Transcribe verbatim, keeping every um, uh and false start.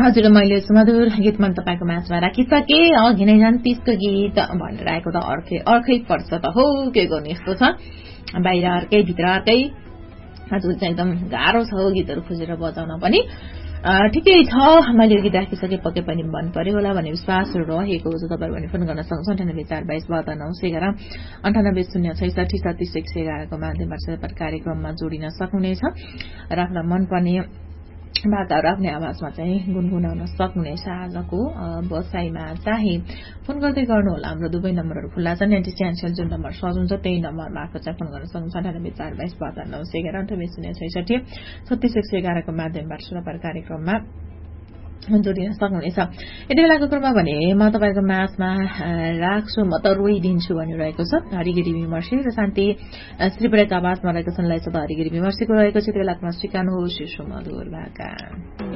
हजुर मैले सुमधुर गीत मन तपाईँको माझमा राखिसके अघि नै झन् तीजको गीत भनेर आएको त अर्कै अर्कै पर्छ त हो के गर्नु यस्तो छ बाहिर अर्कै भित्र अर्कै हजुर चाहिँ एकदम गाह्रो छ गीतहरू खोजेर बजाउन पनि ठिकै छ मैले यो गीत राखिसके पक्कै पनि मन पर्यो होला भन्ने विश्वास रहेको छ तपाईँहरू भने फोन गर्न सक्नुहुन्छ अन्ठानब्बे चार बाइस बहत्तर नौ सय एघार अन्ठानब्बे शून्य छैसठी छत्तीस एक सय एघारको माध्यमबाट कार्यक्रममा जोडिन सक्नुहुनेछ र आफूलाई मनपर्ने बाचाहरू आफ्नै आवाजमा चाहिँ गुनगुनाउन सक्नुहुनेछ आजको बसाइमा चाहे फोन गर्दै गर्नुहोला हाम्रो दुवै नम्बरहरू खुल्ला छ नाइन्टी क्यान्सल जुन नम्बर सजिन्छ त्यही नम्बर मार्फत चाहिँ फोन गर्न सक्नुहुन्छ अन्ठानब्बे चार बाइस बहत्तर नौ सय एघार अन्ठानब्बे शून्य छैसठी छत्तीस एक सय एघारको माध्यमबाट सुरपार कार्यक्रममा जोडिन सक्नुहुनेछ यति बेलाको क्रममा भने म तपाईँको माझमा राख्छु म त रोइदिन्छु भनिरहेको छ हरिगिरी विमर्शी र शान्ति श्रीपरेको आवाजमा रहेको छन् लाई सदा हरिगिरी विमर्शीको रहेको छ यति बेलाको स्वीकार्नुहोस् सुमधुर भाका